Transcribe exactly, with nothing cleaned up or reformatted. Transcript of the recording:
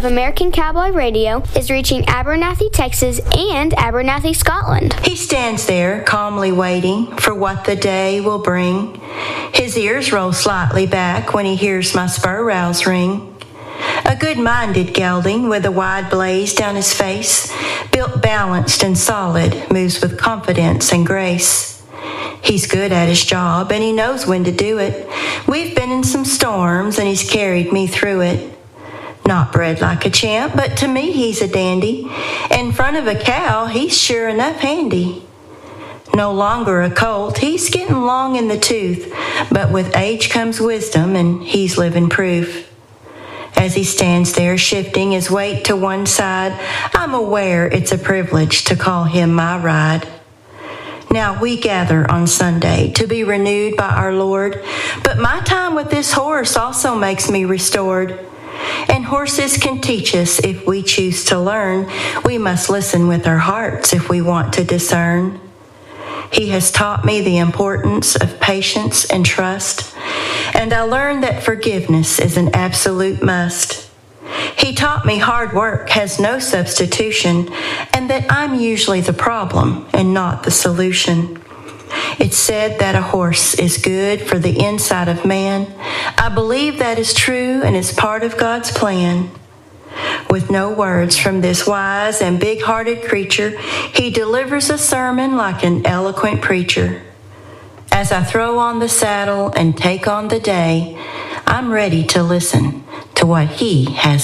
of American Cowboy Radio is reaching Abernathy, Texas and Abernathy, Scotland. He stands there calmly waiting for what the day will bring. His ears roll slightly back when he hears my spur rowels ring. A good-minded gelding with a wide blaze down his face, built balanced and solid, moves with confidence and grace. He's good at his job and he knows when to do it. We've been in some storms and he's carried me through it. Not bred like a champ, but to me he's a dandy. In front of a cow, he's sure enough handy. No longer a colt, he's getting long in the tooth, but with age comes wisdom and he's living proof. As he stands there shifting his weight to one side, I'm aware it's a privilege to call him my ride. Now we gather on Sunday to be renewed by our Lord, but my time with this horse also makes me restored. And horses can teach us if we choose to learn. We must listen with our hearts if we want to discern. He has taught me the importance of patience and trust, and I learned that forgiveness is an absolute must. He taught me hard work has no substitution, and that I'm usually the problem and not the solution. It's said that a horse is good for the inside of man. I believe that is true and is part of God's plan. With no words from this wise and big-hearted creature, he delivers a sermon like an eloquent preacher. As I throw on the saddle and take on the day, I'm ready to listen to what he has